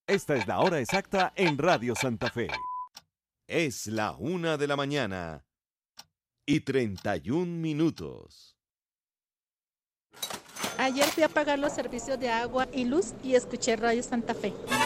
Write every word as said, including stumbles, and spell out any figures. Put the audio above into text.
Esta es la hora exacta en Radio Santa Fe. Es la una de la mañana y treinta y un minutos. Ayer fui a pagar los servicios de agua y luz y escuché Radio Santa Fe.